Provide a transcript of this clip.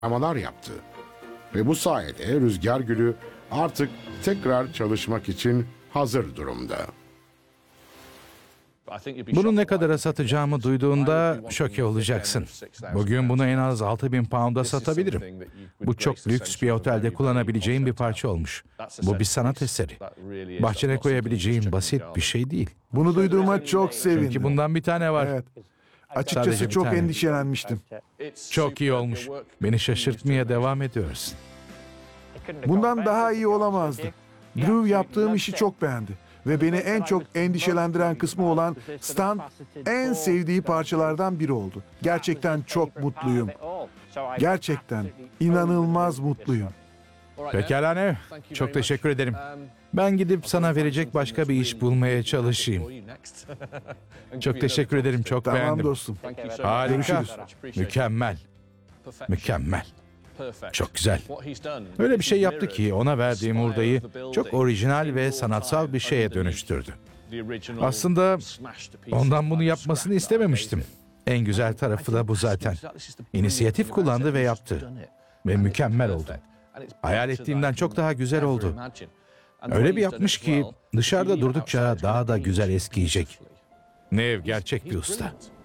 Amalar yaptı. Ve bu sayede Rüzgar Gülü artık tekrar çalışmak için hazır durumda. Bunu ne kadara satacağımı duyduğunda şoke olacaksın. Bugün bunu en az 6.000 pound'a satabilirim. Bu çok lüks bir otelde kullanabileceğim bir parça olmuş. Bu bir sanat eseri. Bahçene koyabileceğin basit bir şey değil. Bunu duyduğuma çok sevindim. Çünkü bundan bir tane var. Evet. Sadece Açıkçası bir çok tane. endişelenmiştim. Çok iyi olmuş. Beni şaşırtmaya devam ediyorsun. Bundan daha iyi olamazdı. Drew yaptığım işi çok beğendi. Ve beni en çok endişelendiren kısmı olan stand en sevdiği parçalardan biri oldu. Gerçekten çok mutluyum. Gerçekten inanılmaz mutluyum. Pekala ne? Çok teşekkür ederim. Ben gidip sana verecek başka bir iş bulmaya çalışayım. Çok teşekkür ederim. Çok Tamam beğendim. dostum. Harika. Görüşürüz. Mükemmel. Mükemmel. Çok güzel. Öyle bir şey yaptı ki ona verdiğim hurdayı çok orijinal ve sanatsal bir şeye dönüştürdü. Aslında ondan bunu yapmasını istememiştim. En güzel tarafı da bu zaten. İnisiyatif kullandı ve yaptı. Ve mükemmel oldu. Hayal ettiğimden çok daha güzel oldu. Öyle bir yapmış ki dışarıda durdukça daha da güzel eskiyecek. Nev gerçek bir usta.